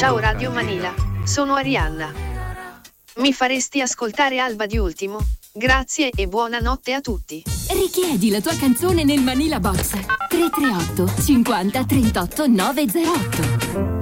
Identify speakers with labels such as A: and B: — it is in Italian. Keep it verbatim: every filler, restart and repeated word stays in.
A: Ciao Radio Manila, sono Arianna. Mi faresti ascoltare Alba di Ultimo? Grazie e buonanotte a tutti.
B: Richiedi la tua canzone nel Manila Box tre tre otto cinquanta trentotto novecentotto.